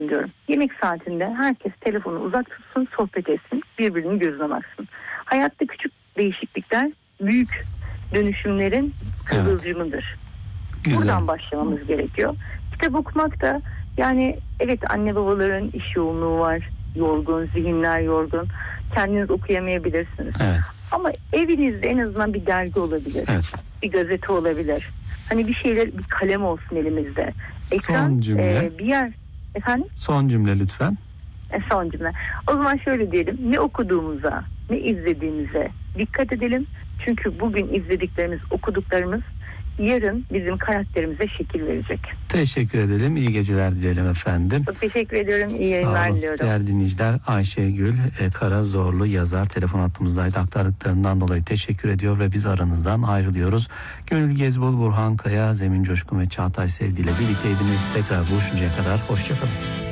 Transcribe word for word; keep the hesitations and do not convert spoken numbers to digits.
diyorum. Yemek saatinde herkes telefonu uzak tutsun, sohbet etsin, birbirinin gözüne baksın. Hayatta küçük değişiklikler büyük dönüşümlerin kıvılcımıdır. Güzel. Buradan başlamamız gerekiyor. Kitap okumak da yani evet, anne babaların iş yoğunluğu var. Yorgun, zihinler yorgun. Kendiniz okuyamayabilirsiniz. Evet. Ama evinizde en azından bir dergi olabilir. Evet. Bir gazete olabilir. Hani bir şeyler, bir kalem olsun elimizde. Ekran, Son cümle. E, bir yer. Efendim? Son cümle lütfen. E, son cümle. O zaman şöyle diyelim. Ne okuduğumuza, ne izlediğimize dikkat edelim. Çünkü bugün izlediklerimiz, okuduklarımız yarın bizim karakterimize şekil verecek. Teşekkür edelim. İyi geceler dilerim efendim. Çok teşekkür ediyorum. İyi Sağ yayınlar olun. diliyorum. Değerli dinleyiciler, Ayşegül e, Karazorlu yazar telefon hattımızdaydı. Aktardıklarından dolayı teşekkür ediyor ve biz aranızdan ayrılıyoruz. Gönül Gezbol, Burhan Kaya, Zemin Coşkun ve Çağatay Sevdi ile birlikteydiniz. Tekrar buluşuncaya kadar hoşçakalın.